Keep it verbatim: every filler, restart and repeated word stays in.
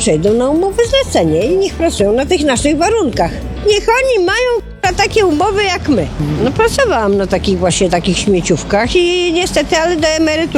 przejdą na umowę zlecenie i niech pracują na tych naszych warunkach. Niech oni mają k***a, takie umowy jak my. No pracowałam na takich właśnie takich śmieciówkach i niestety, ale do emerytury